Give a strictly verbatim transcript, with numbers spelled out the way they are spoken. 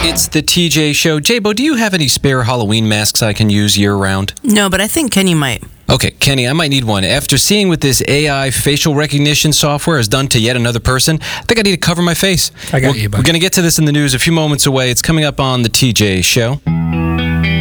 It's the T J Show. J-Bo, do you have any spare Halloween masks I can use year-round? No, but I think Kenny might. Okay, Kenny, I might need one. After seeing what this A I facial recognition software has done to yet another person, I think I need to cover my face. I got we're, you, bud. We're going to get to this in the news a few moments away. It's coming up on the T J Show.